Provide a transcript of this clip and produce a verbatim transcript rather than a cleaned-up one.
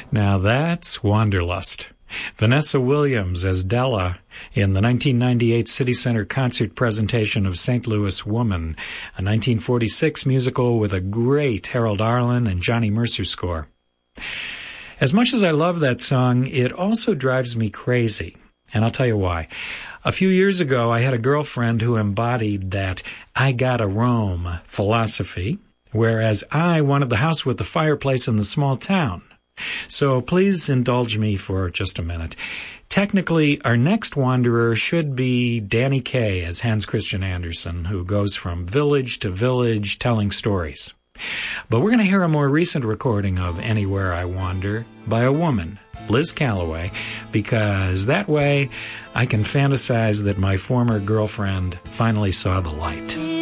Now that's Wanderlust. Vanessa Williams as Della in the nineteen ninety-eight City Center concert presentation of Saint Louis Woman, a nineteen forty-six musical with a great Harold Arlen and Johnny Mercer score. As much as I love that song, it also drives me crazy, and I'll tell you why. A few years ago, I had a girlfriend who embodied that I gotta roam philosophy, whereas I wanted the house with the fireplace in the small town. So please indulge me for just a minute. Technically, our next wanderer should be Danny Kaye as Hans Christian Andersen, who goes from village to village telling stories. But we're going to hear a more recent recording of Anywhere I Wander by a woman, Liz Callaway, because that way I can fantasize that my former girlfriend finally saw the light.